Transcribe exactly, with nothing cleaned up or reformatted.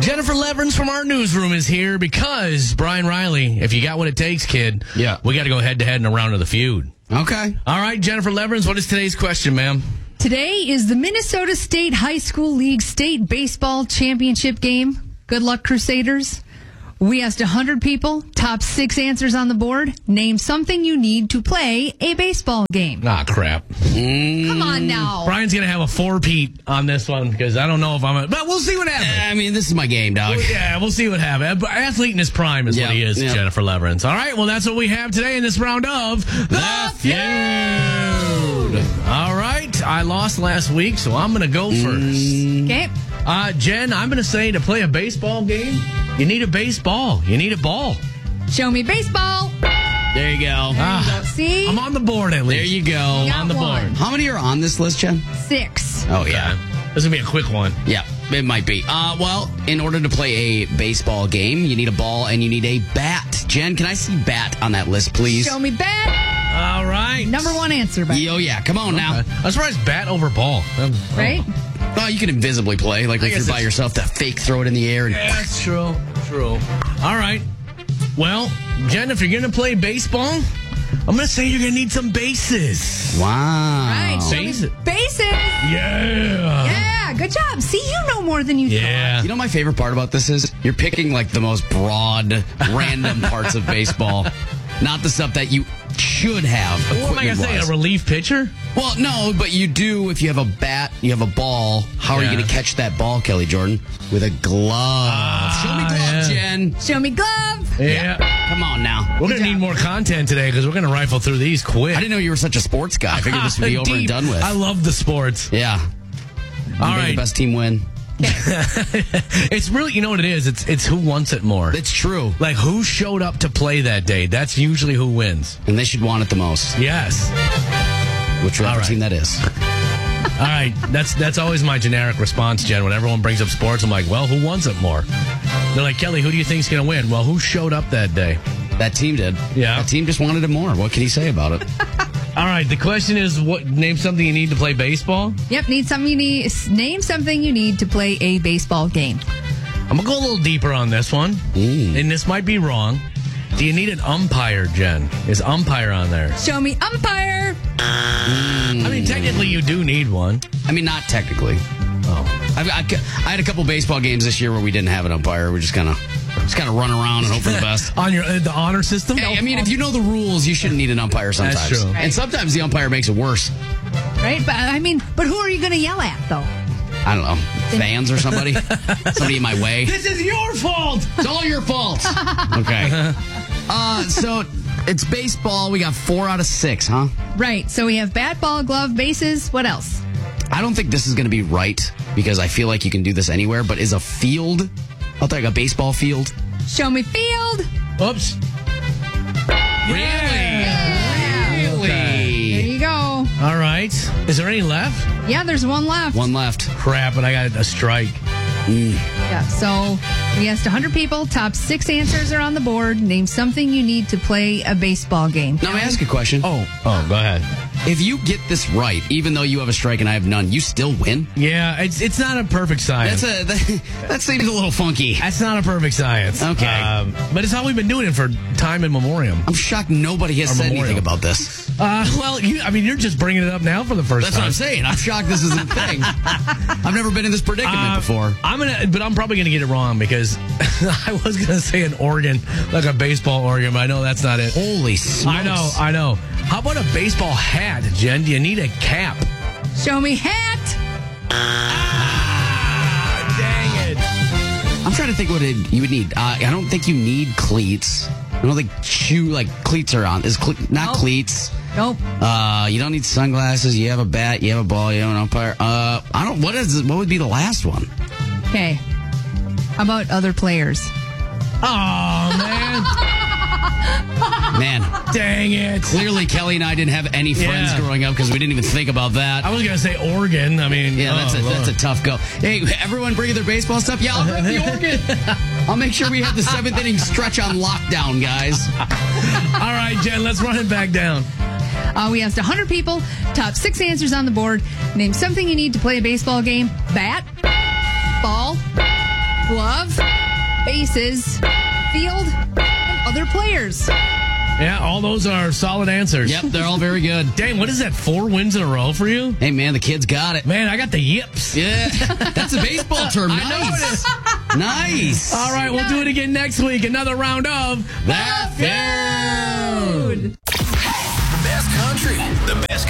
Jennifer Leverins from our newsroom is here because, Brian Riley, if you got what it takes, kid, yeah, we got to go head-to-head in a round of the feud. Okay. All right, Jennifer Leverins, what is today's question, ma'am? Today is the Minnesota State High School League State Baseball Championship game. Good luck, Crusaders. We asked one hundred people, top six answers on the board. Name something you need to play a baseball game. Ah, crap. Mm. Come on now. Brian's going to have a four-peat on this one because I don't know if I'm a... But we'll see what happens. I mean, this is my game, dog. Well, yeah, we'll see what happens. Athlete in his prime is yep, what he is, yep. Jennifer Leverins. All right, well, that's what we have today in this round of The Feud. All right, I lost last week, so I'm going to go first. Okay. Uh, Jen, I'm going to say to play a baseball game, you need a baseball. You need a ball. Show me baseball. There you go. Ah, See? I'm on the board at least. There you go. got on the one. board. How many are on this list, Jen? Six. Oh, yeah. This is going to be a quick one. Yeah, it might be. Uh, well, in order to play a baseball game, you need a ball and you need a bat. Jen, can I see bat on that list, please? Show me bat. All right. Number one answer, by Oh, yeah. Come on now. Okay. I'm surprised bat over ball. Um, right? Oh, you can invisibly play, like I if you're guess by it's- yourself, to fake throw it in the air. And Yeah, that's true. True. All right. Well, Jen, if you're going to play baseball, I'm going to say you're going to need some bases. Wow. Right. Show me Bases. bases. Yeah. Yeah, good job. See, you know more than you Yeah. You know, my favorite part about this is you're picking like the most broad, random parts of baseball, not the stuff that you should have. What am I going to say? A equipment-wise. relief pitcher? Well, no, but you do if you have a bat, you have a ball. How are Yeah. you going to catch that ball, Kelly Jordan? With a glove. Show me glove, yeah. Jen. thought. Show me glove. Yeah. Come on now. We're going to need more content today because we're going to rifle through these quick. I didn't know you were such a sports guy. I figured this would be over and Deep. done with. I love the sports. Yeah. All May right. the best team win. It's really, you know what it is? It's it's who wants it more. It's true. Like who showed up to play that day. That's usually who wins. And they should want it the most. Yes. Whichever All right. team that is. All right. That's that's always my generic response, Jen. When everyone brings up sports, I'm like, well, who wants it more? They're like, Kelly, who do you think's going to win? Well, who showed up that day? That team did. Yeah. That team just wanted it more. What can he say about it? All right. The question is, what? Name something you need to play baseball. Yep, need something you need. Name something you need to play a baseball game. I'm gonna go a little deeper on this one, Mm. and this might be wrong. Do you need an umpire, Jen? Is umpire on there? Show me umpire. I mean, technically, you do need one. I mean, not technically. Oh, I, I, I had a couple baseball games this year where we didn't have an umpire. We just kind of just kind of run around and hope for the best. on your uh, the honor system. Hey, I mean, if you know the rules, you shouldn't need an umpire sometimes. That's true. And sometimes the umpire makes it worse. Right? But I mean, but who are you going to yell at, though? I don't know. Fans or somebody? Somebody in my way. This is your fault. It's all your fault. Okay. Uh, so it's baseball. We got four out of six, huh? Right. So we have bat, ball, glove, bases. What else? I don't think this is going to be right because I feel like you can do this anywhere, but is a field, I'll take a baseball field. Show me field. Oops. Yeah. Really? There you go. All right. Is there any left? Yeah, there's one left. One left. Crap, and I got a strike. Yeah. So we asked one hundred people. Top six answers are on the board. Name something you need to play a baseball game. Now, may I ask a question? Oh, oh, go ahead. If you get this right, even though you have a strike and I have none, you still win? Yeah, it's it's not a perfect science. That's a that, that seems a little funky. That's not a perfect science. Okay. Um, but it's how we've been doing it for time in memoriam. I'm shocked nobody has Or said memorial. anything about this. Uh, well, you, I mean, you're just bringing it up now for the first That's time. what I'm saying. I'm shocked this is a thing. I've never been in this predicament Uh, before. I'm gonna, but I'm probably gonna get it wrong because I was gonna say an organ, like a baseball organ, but I know that's not it. Holy smokes. I know, I know. How about a baseball hat, Jen? Do you need a cap? Show me hat. Ah, dang it! I'm trying to think what it, you would need. Uh, I don't think you need cleats. I don't think shoe, like, cleats are on. Is cle- Not Nope. cleats. Nope. Uh, you don't need sunglasses. You have a bat. You have a ball. You have an umpire. Uh, I don't. What is? What would be the last one? Okay. How about other players? Oh man, Man, dang it! clearly Kelly and I didn't have any friends Yeah. growing up because we didn't even think about that. I was gonna say organ. I mean, Yeah, that's oh, a that's a Lord. tough go. Hey, everyone, bringing their baseball stuff. Yeah, I'll bring the organ. I'll make sure we have the seventh inning stretch on lockdown, guys. All right, Jen, let's run it back down. Uh, we asked one hundred people. Top six answers on the board. Name something you need to play a baseball game. Bat, ball, glove, bases, field, and other players. Yeah, all those are solid answers. Yep, they're all very good. Dang, what is that, four wins in a row for you? Hey, man, the kids got it. Man, I got the yips. Yeah, that's a baseball term. I know it is. Nice. All right, we'll do it again next week. Another round of The Feud. The best country, the best